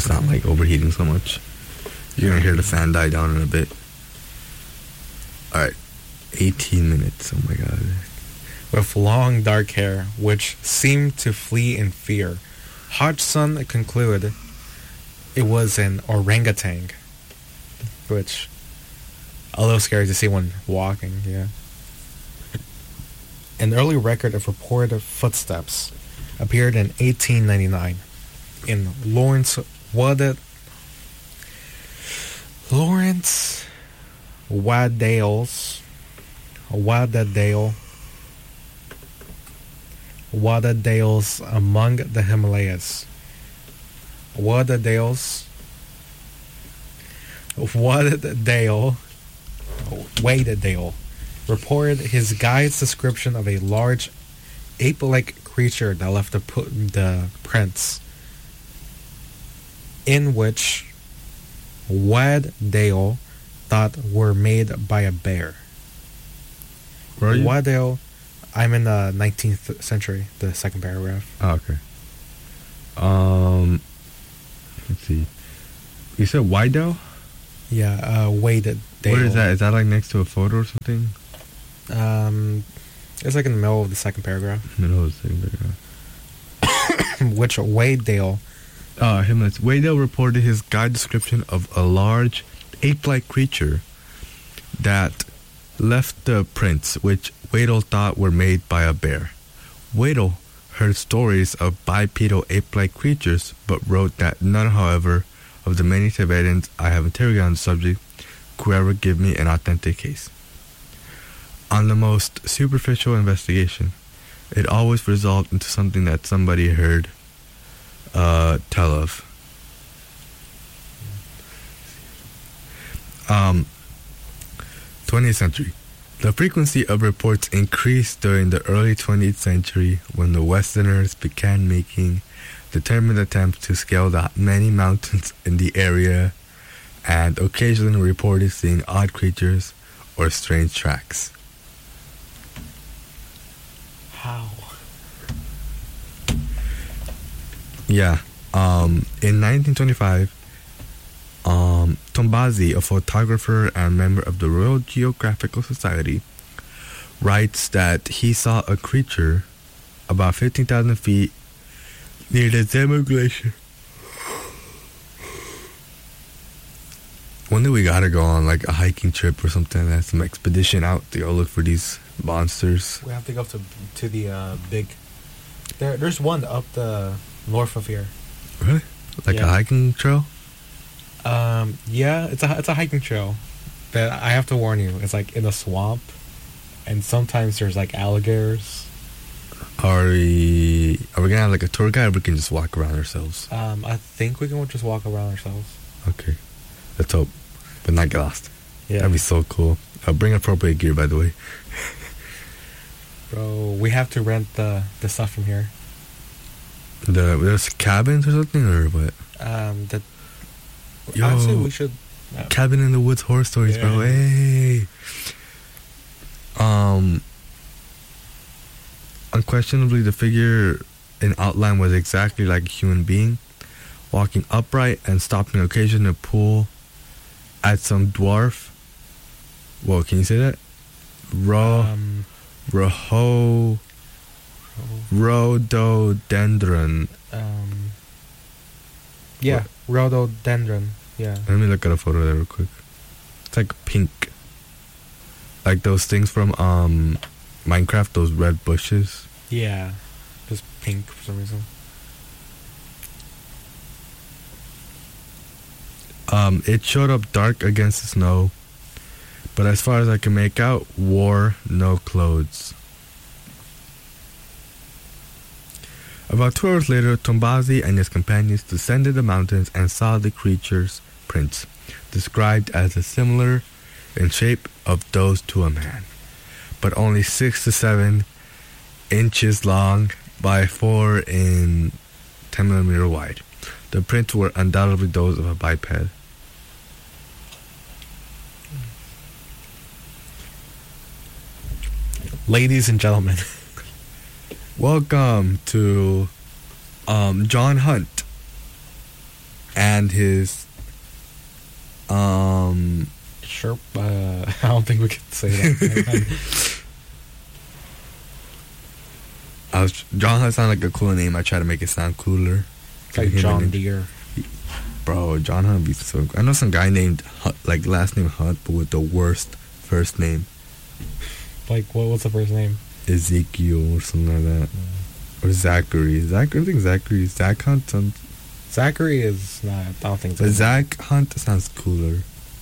it's not like overheating so much. You're gonna hear the fan die down in a bit. Alright, 18 minutes. Oh my god. With long dark hair, which seemed to flee in fear. Hodgson concluded it was an orangutan, which a little scary to see when walking. Yeah. An early record of reported footsteps appeared in 1899 in Lawrence Wadadales among the Himalayas. Wadadale reported his guide's description of a large ape-like creature that left the prints, in which Wadadale thought were made by a bear. Where are you? Wadadale, I'm in the 19th century, the second paragraph. Oh, okay. Let's see. You said Wydale? Yeah, Wadadale. Where is that? Is that like next to a photo or something? It's like in the middle of the second paragraph. Middle of the second paragraph. Which Wadadale... Wadale reported his guide description of a large ape-like creature that left the prints, which Wadale thought were made by a bear. Wadale heard stories of bipedal ape-like creatures, but wrote that none, however, of the many Tibetans I have interrogated on the subject could ever give me an authentic case. On the most superficial investigation, it always resolved into something that somebody heard tell of. 20th century. The frequency of reports increased during the early 20th century when the Westerners began making determined attempts to scale the many mountains in the area and occasionally reported seeing odd creatures or strange tracks. How? Yeah. In 1925, Tombazi, a photographer and member of the Royal Geographical Society, writes that he saw a creature about 15,000 feet near the Zemu Glacier. One day we gotta go on like a hiking trip or something, like some expedition out to go look for these monsters. We have to go to the big... There's one up the north of here. Really? Like a hiking trail? Yeah, it's a hiking trail. But I have to warn you, it's like in a swamp, and sometimes there's like alligators. Are we gonna have like a tour guide, or we can just walk around ourselves? I think we can just walk around ourselves. Okay, let's hope, but not get lost. Yeah, that'd be so cool. I'll bring appropriate gear, by the way. Bro, we have to rent the stuff from here. There's cabins or something, or what? Honestly, we should... Cabin in the Woods horror stories, bro. Hey! Unquestionably, the figure in outline was exactly like a human being, walking upright and stopping on occasion to pull at some dwarf... Whoa, can you say that? Rhododendron. Yeah, what? Rhododendron. Yeah. Let me look at a photo there real quick. It's like pink. Like those things from Minecraft, those red bushes. Yeah. Just pink for some reason. It showed up dark against the snow, but as far as I can make out, wore no clothes. About 2 hours later, Tombazi and his companions descended the mountains and saw the creature's prints, described as similar in shape of those to a man, but only 6 to 7 inches long by 4 in 10 millimeter wide. The prints were undoubtedly those of a biped. Ladies and gentlemen, welcome to John Hunt and his Sure. I don't think we can say that. John Hunt sounded like a cool name. I try to make it sound cooler. It's like John Deere. Bro, John Hunt be so. I know some guy named Hunt, like last name Hunt, but with the worst first name. Like what's the first name? Ezekiel or something like that. Or Zachary. I think Zachary. Zach Hunt sounds. Zachary is not. I don't think. But Zach Hunt sounds cooler.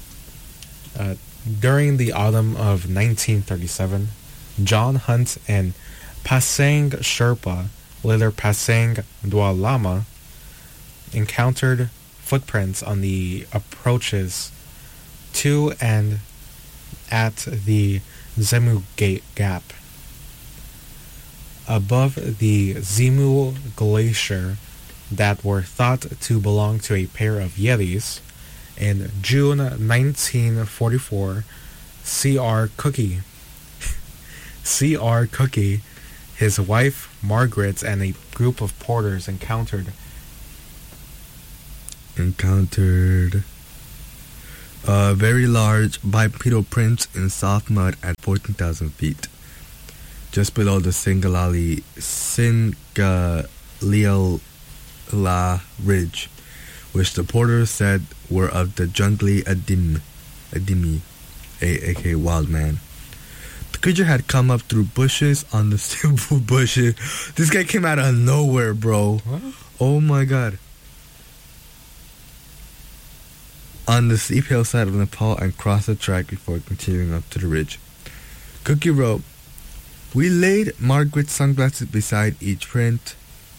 During the autumn of 1937, John Hunt and Pasang Sherpa, later Pasang Dua Lama, encountered footprints on the approaches to and at the Zemu Gap. Above the Zemu Glacier that were thought to belong to a pair of Yetis, in June 1944, C.R. Cookie, his wife Margaret, and a group of porters encountered very large bipedal prints in soft mud at 14,000 feet, just below the Singalila Ridge, which the porters said were of the jungly Adimi, aka wild man. The creature had come up through bushes on the simple bushes. This guy came out of nowhere, bro. What? Oh my god. On the steep hillside of Nepal and crossed the track before continuing up to the ridge. Cookie wrote, "We laid Margaret's sunglasses beside each print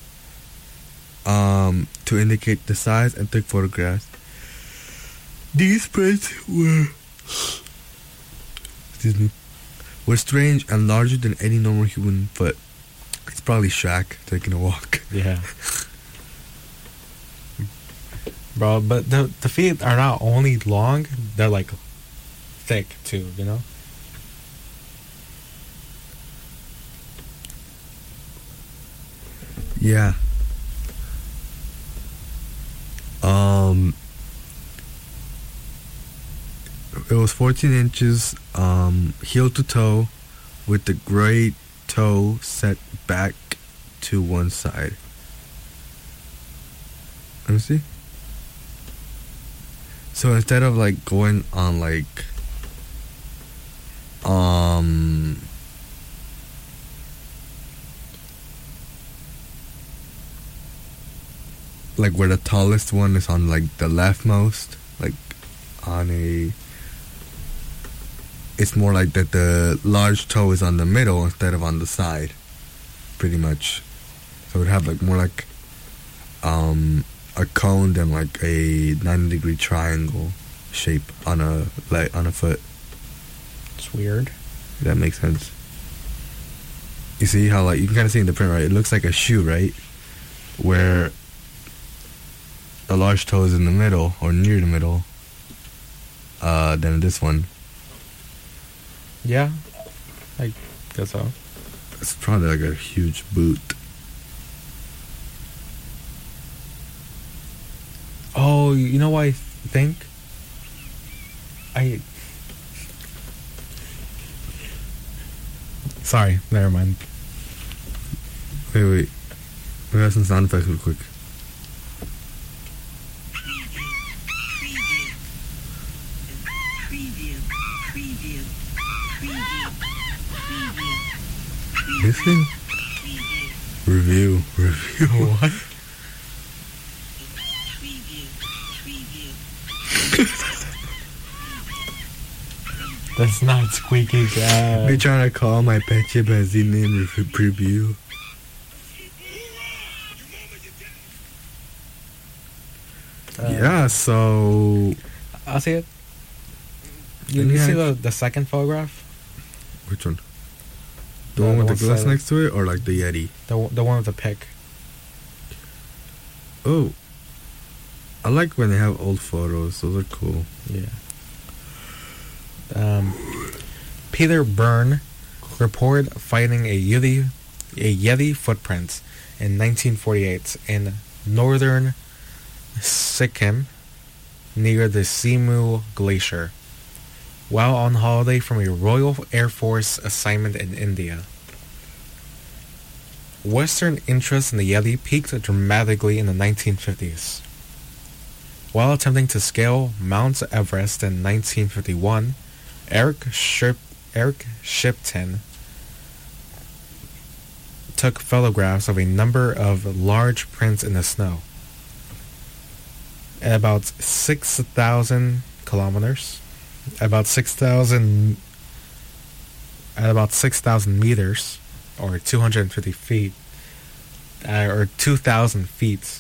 to indicate the size and took photographs. These prints were strange and larger than any normal human foot." It's probably Shaq taking a walk. Yeah. Bro, but the feet are not only long, they're like thick too, you know? Yeah. It was 14 inches heel to toe, with the great toe set back to one side. Let me see. So instead of like going on like where the tallest one is on like the leftmost, like on a, it's more like that the large toe is on the middle instead of on the side, pretty much. So it would have like more like a cone than like a 90-degree triangle shape on a foot. It's weird. That makes sense. You see how like you can kind of see in the print, right? It looks like a shoe, right? Where the large toe is in the middle or near the middle. Than this one. Yeah, I guess so. It's probably like a huge boot. Oh, you know what I think? Sorry, never mind. Wait. We got some sound effects real quick. This thing? Review. What? That's not squeaky cat. Be trying to call my Peche Benzine name preview. Yeah, so I'll see it. You see the second photograph? Which one? The one with the glass next to it, or like the Yeti? The one with the pic. Oh, I like when they have old photos. Those are cool. Yeah. Peter Byrne reported finding a Yeti footprint in 1948 in northern Sikkim near the Simu Glacier, while on holiday from a Royal Air Force assignment in India. Western interest in the Yeti peaked dramatically in the 1950s. While attempting to scale Mount Everest in 1951, Eric Shipton took photographs of a number of large prints in the snow. At about 6,000 kilometers, at about 6,000 meters, or 250 feet, or 2,000 feet.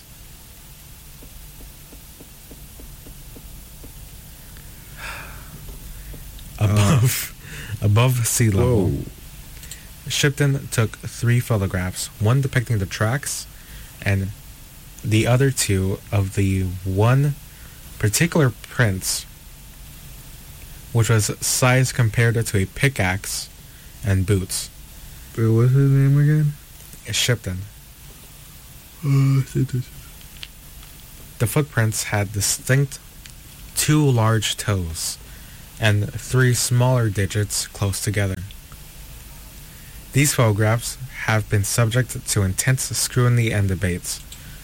Above sea level. Whoa. Shipton took 3 photographs, one depicting the tracks, and the other 2 of the one particular print, which was size compared to a pickaxe and boots. Wait, what's his name again? Shipton. The The footprints had distinct 2 large toes and 3 smaller digits close together. These photographs have been subject to intense scrutiny and debates.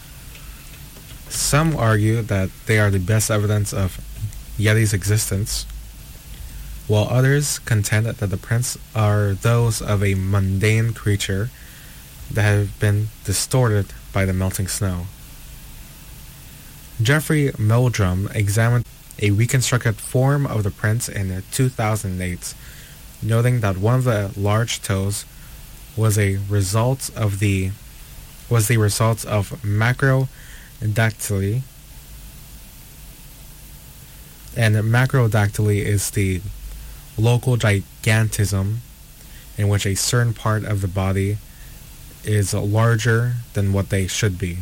Some argue that they are the best evidence of Yeti's existence, while others contend that the prints are those of a mundane creature that have been distorted by the melting snow. Jeffrey Meldrum examined a reconstructed form of the prints in 2008, noting that one of the large toes was the result of macrodactyly, and macrodactyly is the local gigantism in which a certain part of the body is larger than what they should be.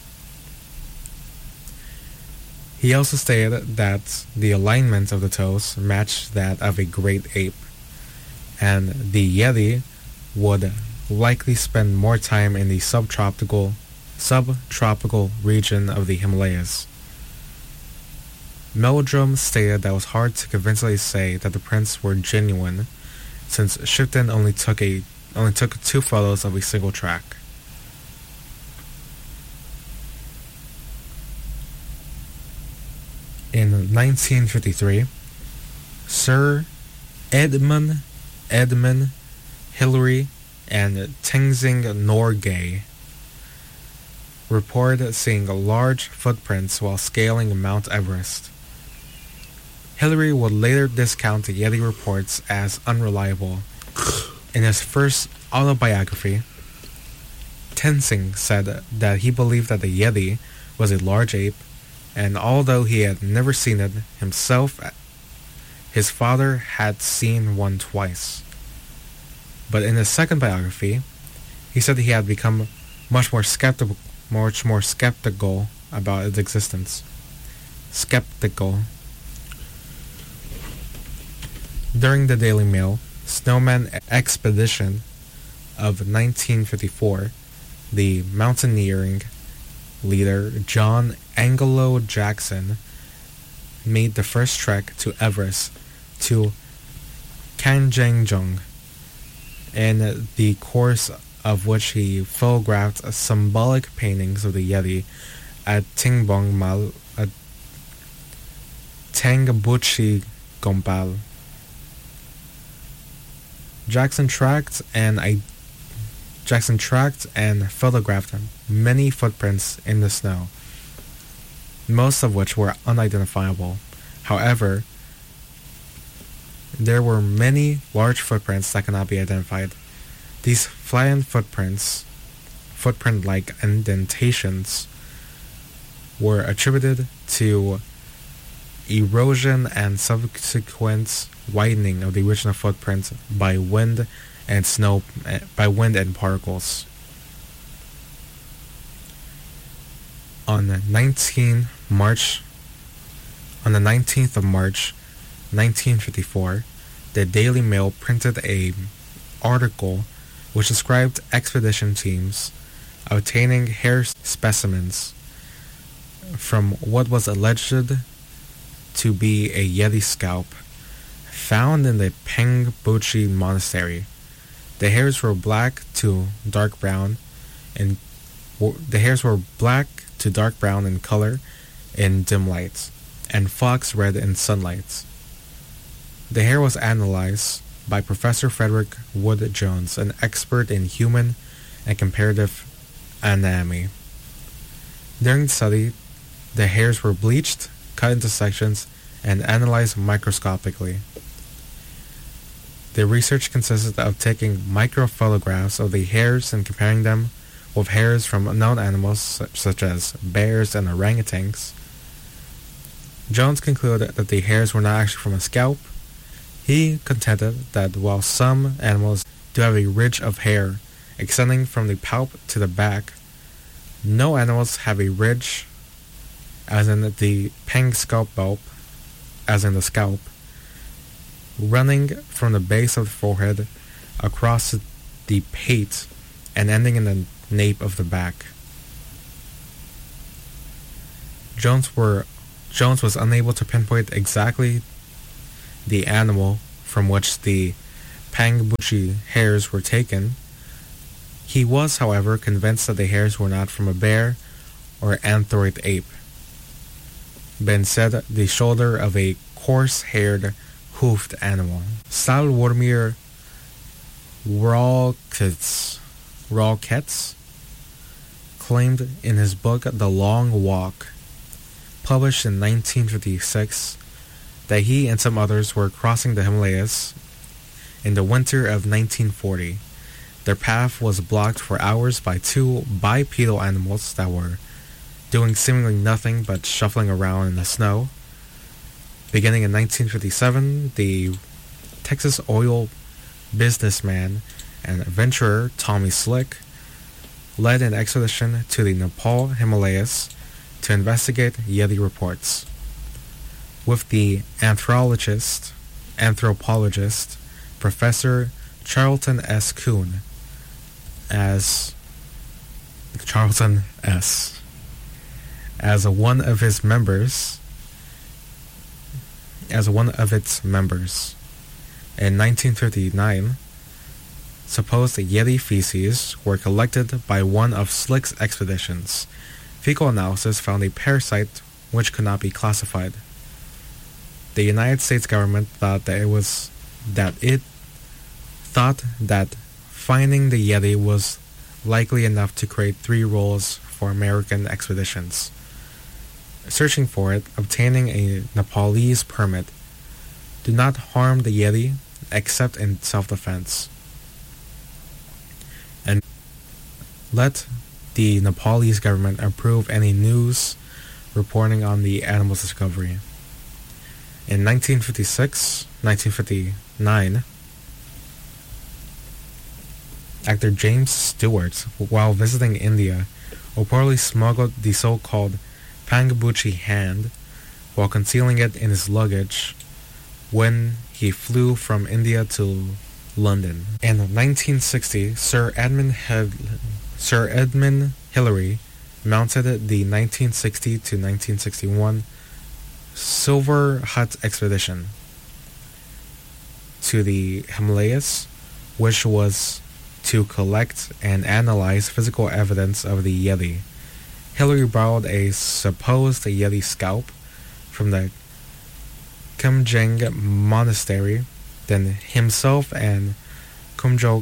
He also stated that the alignment of the toes matched that of a great ape, and the Yeti would likely spend more time in the subtropical region of the Himalayas. Meldrum stated that it was hard to convincingly say that the prints were genuine, since Shipton only took 2 photos of a single track. In 1953, Sir Edmund Hillary and Tenzing Norgay reported seeing large footprints while scaling Mount Everest. Hillary would later discount the Yeti reports as unreliable. In his first autobiography, Tenzing said that he believed that the Yeti was a large ape, and although he had never seen it himself, his father had seen one twice. But in his second biography, he said he had become much more skeptical about its existence. During the Daily Mail Snowman Expedition of 1954, the mountaineering leader John Angelo Jackson made the first trek to Everest to Kangenjung, in the course of which he photographed symbolic paintings of the Yeti at Tangbuchi Gombal. Jackson tracked and photographed many footprints in the snow, most of which were unidentifiable. However, there were many large footprints that cannot be identified. These flattened footprint-like indentations, were attributed to erosion and subsequent widening of the original footprint by wind and particles. On the 19th of March 1954, the Daily Mail printed an article which described expedition teams obtaining hair specimens from what was alleged to be a Yeti scalp found in the Pengbuchi Monastery. The hairs were black to dark brown in color in dim light, and fox red in sunlight. The hair was analyzed by Professor Frederick Wood Jones, an expert in human and comparative anatomy. During the study, the hairs were bleached, cut into sections, and analyzed microscopically. The research consisted of taking microphotographs of the hairs and comparing them with hairs from unknown animals such as bears and orangutans. Jones concluded that the hairs were not actually from a scalp. He contended that while some animals do have a ridge of hair extending from the palp to the back, no animals have a ridge, as in the Peng scalp bulb, as in the scalp, running from the base of the forehead across the pate and ending in the nape of the back. Jones was unable to pinpoint exactly the animal from which the Pengbuchi hairs were taken. He was, however, convinced that the hairs were not from a bear or anthrorate ape, but instead the shoulder of a coarse-haired, hoofed animal. Salwormir Ralkets claimed in his book The Long Walk, published in 1956, that he and some others were crossing the Himalayas in the winter of 1940. Their path was blocked for hours by two bipedal animals that were doing seemingly nothing but shuffling around in the snow. Beginning in 1957, the Texas oil businessman and adventurer Tommy Slick led an expedition to the Nepal Himalayas to investigate Yeti reports. With the anthropologist Professor Charlton S. Kuhn as one of its members. In 1939, supposed Yeti feces were collected by one of Slick's expeditions. Fecal analysis found a parasite which could not be classified. The United States government thought that finding the Yeti was likely enough to create 3 roles for American expeditions. Searching for it, obtaining a Nepalese permit, do not harm the Yeti except in self-defense, and let the Nepalese government approve any news reporting on the animal's discovery. In 1959, actor James Stewart, while visiting India, reportedly smuggled the so-called Pengbuchi hand while concealing it in his luggage when he flew from India to London. In 1960, Sir Edmund Hillary mounted the 1960 to 1961 Silver Hut expedition to the Himalayas, which was to collect and analyze physical evidence of the Yeti. Hillary borrowed a supposed Yeti scalp from the Kumjeng Monastery. Then himself and Kumjo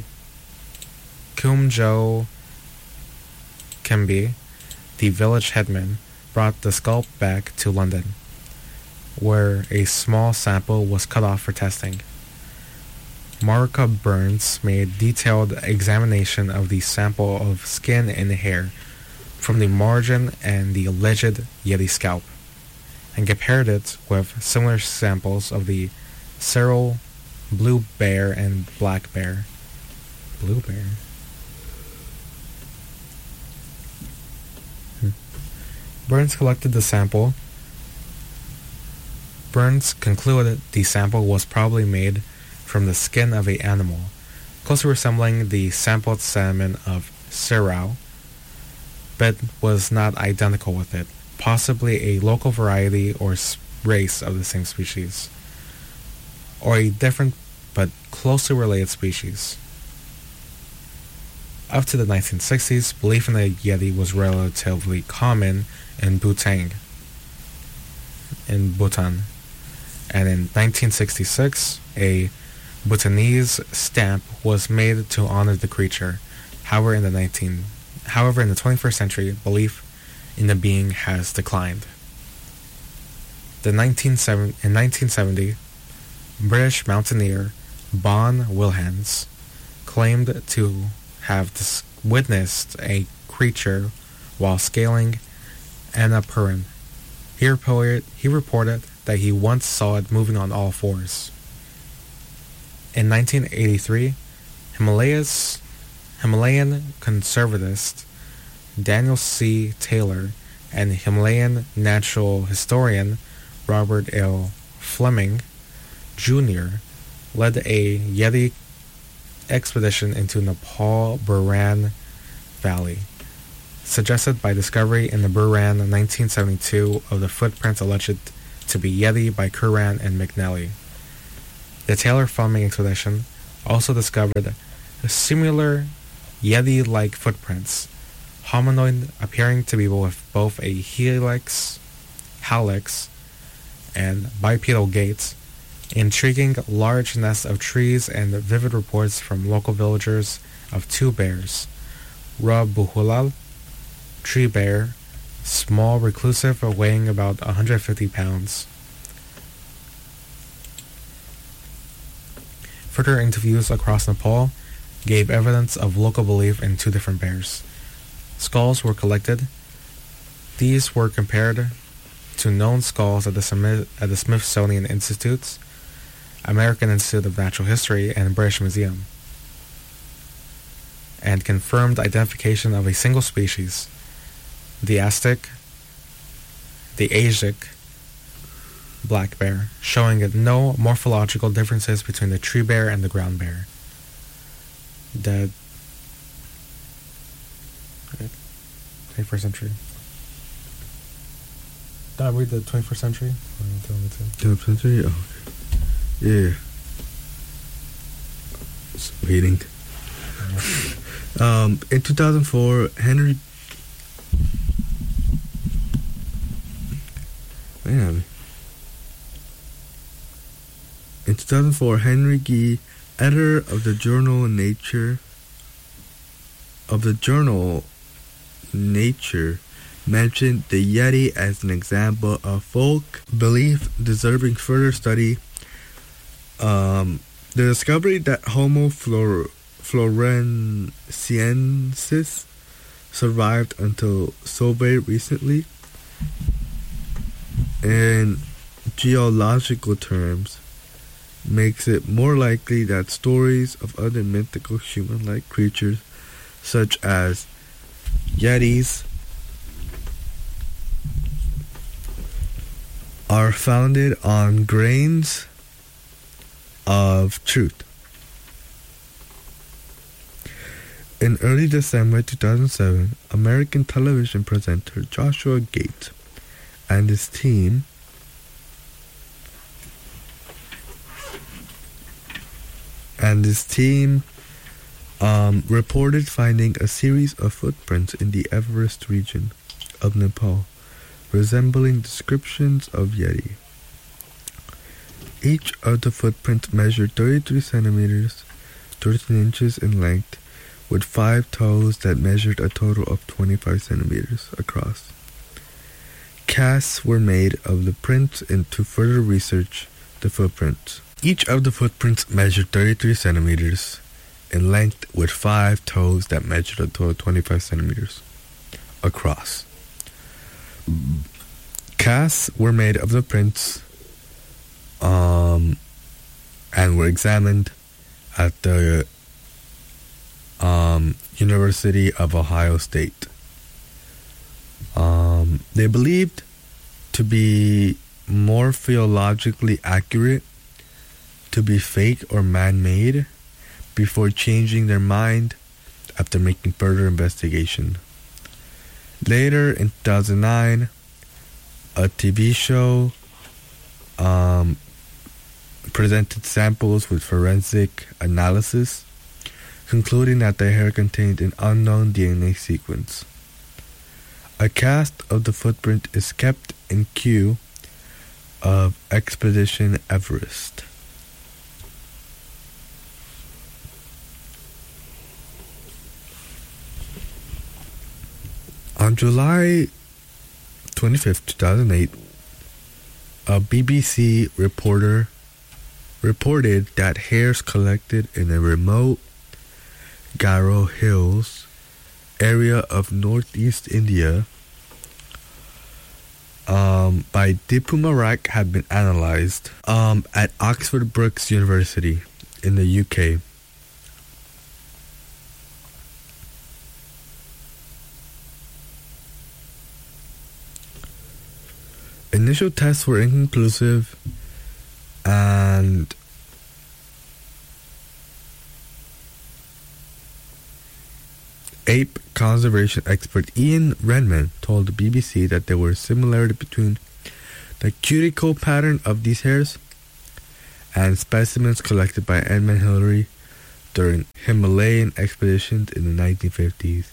Kembe, the village headman, brought the scalp back to London, where a small sample was cut off for testing. Marka Burns made detailed examination of the sample of skin and hair from the margin and the alleged Yeti scalp, and compared it with similar samples of the Seral blue bear and black bear. Blue bear? Burns collected the sample. Burns concluded the sample was probably made from the skin of an animal, closely resembling the sampled salmon of Seral, but was not identical with it. possibly a local variety or race of the same species, or a different but closely related species. Up to the 1960s, belief in the Yeti was relatively common in Bhutan. And in 1966, a Bhutanese stamp was made to honor the creature. However, in the 21st century, belief in the being has declined. In 1970, British mountaineer Bon Wilhans claimed to have witnessed a creature while scaling Annapurna. He reported that he once saw it moving on all fours. In 1983, Himalayan conservatist Daniel C. Taylor and Himalayan natural historian Robert L. Fleming Jr. led a Yeti expedition into Nepal Buran Valley, suggested by discovery in the Buran 1972 of the footprints alleged to be Yeti by Curran and McNally. The Taylor-Fleming expedition also discovered similar Yeti-like footprints, hominoid appearing to be with both a helix, and bipedal gait, intriguing large nests of trees, and vivid reports from local villagers of two bears, Rabuhulal, tree bear, small, reclusive, weighing about 150 pounds. Further interviews across Nepal gave evidence of local belief in two different bears. Skulls were collected. These were compared to known skulls at the Smithsonian Institute, American Institute of Natural History, and British Museum, and confirmed identification of a single species, the Asiatic black bear, showing no morphological differences between the tree bear and the ground bear. The 21st century. Did I read the 21st century? 21st century? Oh, okay. Yeah. Just waiting. In 2004, Henry Gee, editor of the journal Nature, mentioned the Yeti as an example of folk belief deserving further study. The discovery that Homo floresiensis survived until so very recently, in geological terms, makes it more likely that stories of other mythical human-like creatures, such as Yetis, are founded on grains of truth. In early December 2007, American television presenter Joshua Gates and his team reported finding a series of footprints in the Everest region of Nepal, resembling descriptions of Yeti. Each of the footprints measured 33 centimeters, 13 inches in length, with 5 toes that measured a total of 25 centimeters across. Casts were made of the prints and to further research the footprints. Each of the footprints measured 33 centimeters in length, with 5 toes that measured a total of 25 centimeters across. Casts were made of the prints and were examined at the University of Ohio State. They believed to be morphologically accurate, to be fake or man-made, before changing their mind after making further investigation. Later, in 2009, A TV show presented samples with forensic analysis, concluding that the hair contained an unknown DNA sequence. A cast of the footprint is kept in queue of Expedition Everest. On July 25th, 2008, a BBC reporter reported that hairs collected in a remote Garo Hills area of northeast India by Dipu Marak had been analyzed at Oxford Brookes University in the UK. Initial tests were inconclusive, and ape conservation expert Ian Redman told the BBC that there were similarities between the cuticle pattern of these hairs and specimens collected by Edmund Hillary during Himalayan expeditions in the 1950s.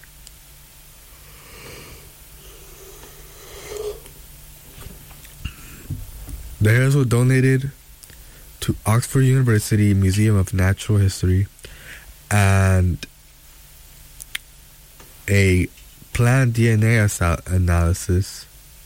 The hairs were donated to Oxford University Museum of Natural History, and a planned DNA analysis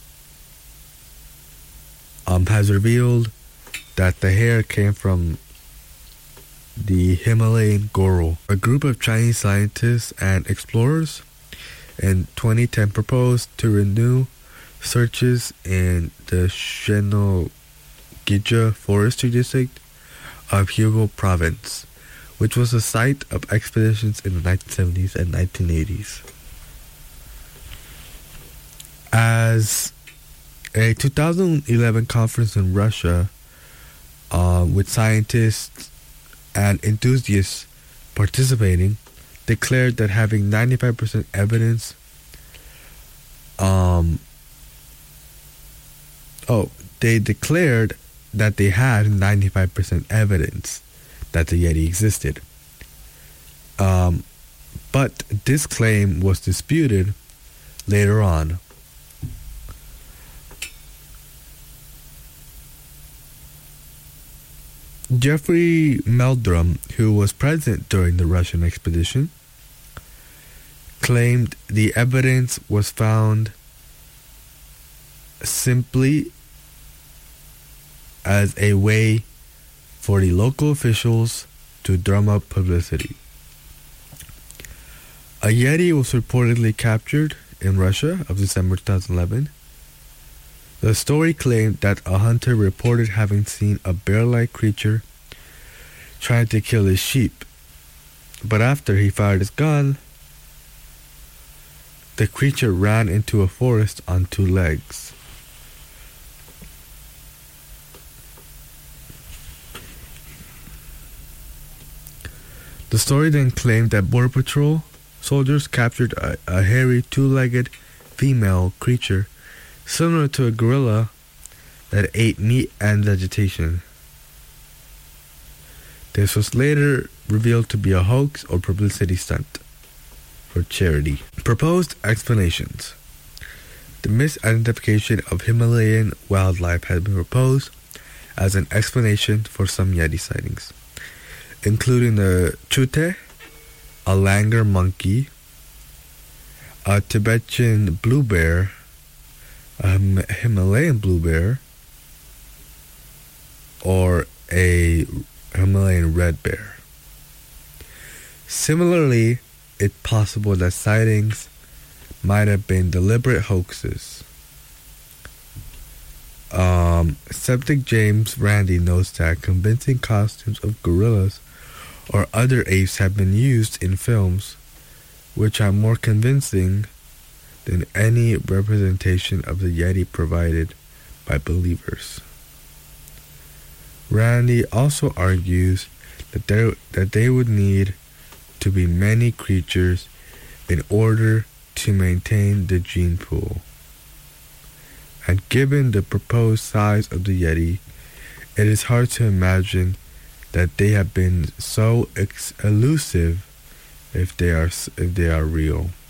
has revealed that the hair came from the Himalayan Goro. A group of Chinese scientists and explorers in 2010 proposed to renew searches in the Shenogija Forestry District of Hyogo Province, which was the site of expeditions in the 1970s and 1980s. As a 2011 conference in Russia with scientists and enthusiasts participating declared that having 95% evidence they declared that they had 95% evidence that the Yeti existed. But this claim was disputed later on. Jeffrey Meldrum, who was present during the Russian expedition, claimed the evidence was found simply as a way for the local officials to drum up publicity. A Yeti was reportedly captured in Russia of December 2011. The story claimed that a hunter reported having seen a bear-like creature trying to kill his sheep, but after he fired his gun, the creature ran into a forest on two legs. The story then claimed that Border Patrol soldiers captured a hairy two-legged female creature similar to a gorilla that ate meat and vegetation. This was later revealed to be a hoax or publicity stunt for charity. Proposed explanations. The misidentification of Himalayan wildlife has been proposed as an explanation for some Yeti sightings, including the chute, a langur monkey, a Tibetan blue bear, a Himalayan blue bear, or a Himalayan red bear. Similarly, it's possible that sightings might have been deliberate hoaxes. Skeptic James Randi notes that convincing costumes of gorillas or other apes have been used in films which are more convincing than any representation of the Yeti provided by believers. Randi also argues that they would need to be many creatures in order to maintain the gene pool, And given the proposed size of the Yeti, it is hard to imagine that they have been so elusive if they are real.